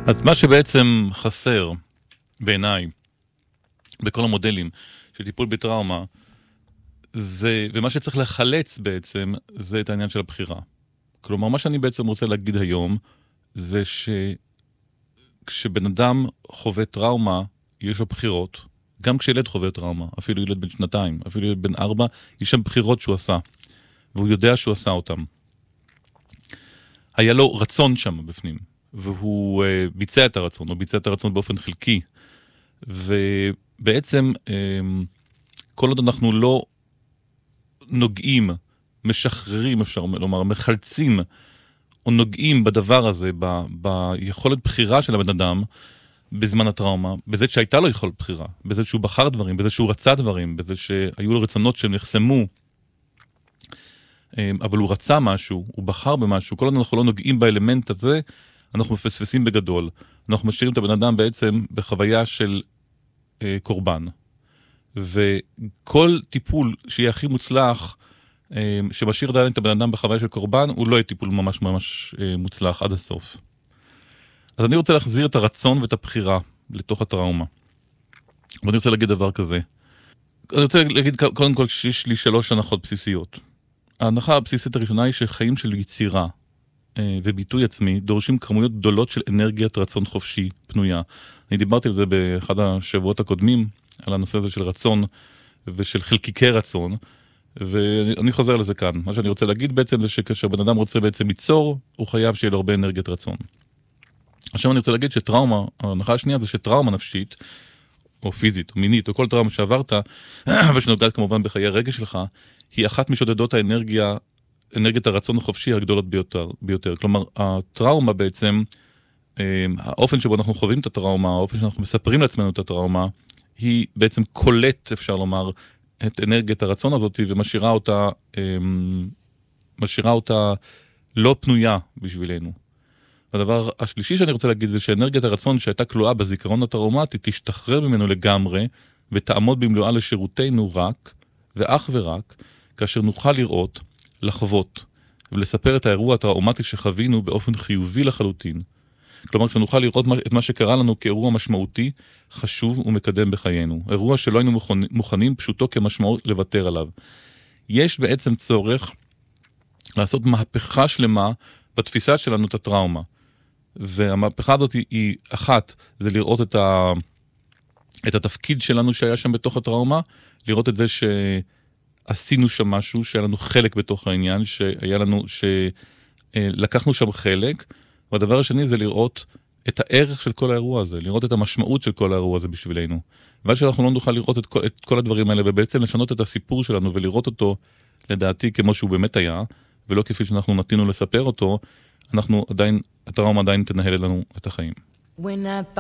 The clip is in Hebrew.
אז מה שבעצם חסר בעיניי בכל המודלים של טיפול בטראומה, ומה שצריך לחלץ בעצם, זה את העניין של הבחירה. כלומר, מה שאני בעצם רוצה להגיד היום, זה שכשבן אדם חווה טראומה, יש לו בחירות, גם כשילד חווה טראומה, אפילו ילד בן 2, אפילו ילד בן 4, יש שם בחירות שהוא עשה, והוא יודע שהוא עשה אותם. היה לו רצון שם בפנים, והוא ביצע את הרצון, הוא ביצע את הרצון באופן חלקי, ובעצם כל עוד אנחנו לא נוגעים, משחררים, אפשר לומר, מחלצים, או נוגעים בדבר הזה, ביכולת בחירה של הבן אדם, בזמן הטראומה, בזה שהייתה לו יכולת בחירה, בזה שהוא בחר דברים, בזה שהוא רצה דברים, בזה שהיו לו רצונות שהם נחסמו, אבל הוא רצה משהו, הוא בחר במשהו, כל עוד אנחנו לא נוגעים באלמנט הזה, אנחנו מפספסים בגדול. אנחנו משאירים את הבן אדם בעצם בחוויה של קורבן. וכל טיפול שיהיה הכי מוצלח, שמשאיר עדיין את הבן אדם בחוויה של קורבן, הוא לא יהיה טיפול ממש ממש מוצלח עד הסוף. אז אני רוצה להחזיר את הרצון ואת הבחירה לתוך הטראומה. ואני רוצה להגיד דבר כזה. אני רוצה להגיד קודם כל שיש לי 3 הנחות בסיסיות. ההנחה הבסיסית הראשונה היא שחיים של יצירה וביטוי עצמי דורשים כמויות גדולות של אנרגיית רצון חופשי פנויה. אני דיברתי על זה באחד השבועות הקודמים, על הנושא הזה של רצון ושל חלקיקי רצון, ואני חוזר לזה כאן. מה שאני רוצה להגיד בעצם זה שכאשר בן אדם רוצה בעצם ליצור, הוא חייב שיהיה לו הרבה אנרגיית רצון. עכשיו אני רוצה להגיד שטראומה, ההנחה השנייה זה שטראומה נפשית, או פיזית, או מינית, או כל טראומה שעברת, ושנוגעת כמובן בחיי הרגש שלך, היא אחת משודדות אנרגיית הרצון החופשי הגדולות ביותר. כלומר, הטראומה בעצם, האופן שבו אנחנו חווים את הטראומה, האופן שאנחנו מספרים לעצמנו את הטראומה, היא בעצם קולט, אפשר לומר, את אנרגיית הרצון הזאת, ומשאירה אותה לא פנויה בשבילנו. הדבר השלישי שאני רוצה להגיד זה שאנרגיית הרצון שהייתה כלואה בזיכרון הטראומטי תשתחרר ממנו לגמרי ותעמוד במלואה לשירותנו רק ואך ורק כאשר נוכל לראות, לחוות ולספר את האירוע הטראומטי שחווינו באופן חיובי לחלוטין. כלומר, כשנוכל לראות את מה שקרה לנו כאירוע משמעותי, חשוב ומקדם בחיינו. אירוע שלא היינו מוכנים פשוטו כמשמעות לוותר עליו. יש בעצם צורך לעשות מהפכה שלמה בתפיסה שלנו את הטראומה. והמהפכה הזאת היא אחת, זה לראות את התפקיד שלנו שהיה שם בתוך הטראומה, לראות את זה שעשינו שם משהו, שהיה לנו חלק בתוך העניין, לקחנו שם חלק, והדבר השני זה לראות את הערך של כל האירוע הזה, לראות את המשמעות של כל האירוע הזה בשבילנו. ועד שאנחנו לא נוכל לראות את כל הדברים האלה, ובעצם לשנות את הסיפור שלנו ולראות אותו, לדעתי, כמו שהוא באמת היה, ולא כפי שאנחנו נתינו לספר אותו, הטראומה עדיין תנהל לנו את החיים.